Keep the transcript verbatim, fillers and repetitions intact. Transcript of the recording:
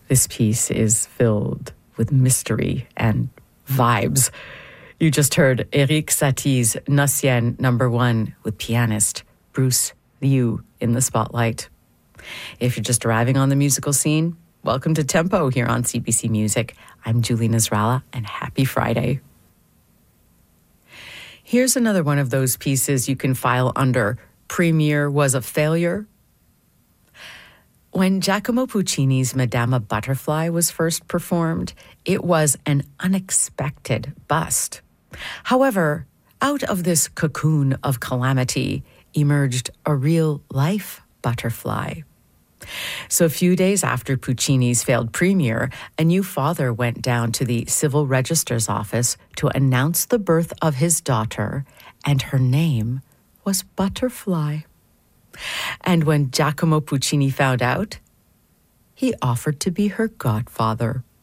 This piece is filled with mystery and vibes. You just heard Erik Satie's Nocien number one with pianist Bruce Liu in the spotlight. If you're just arriving on the musical scene, welcome to Tempo here on C B C Music. I'm Julie Nasrallah, and happy Friday. Here's another one of those pieces you can file under Premiere was a failure. When Giacomo Puccini's Madama Butterfly was first performed, it was an unexpected bust. However, out of this cocoon of calamity emerged a real-life butterfly. So a few days after Puccini's failed premiere, a new father went down to the Civil Register's office to announce the birth of his daughter, and her name was Butterfly. And when Giacomo Puccini found out, he offered to be her godfather.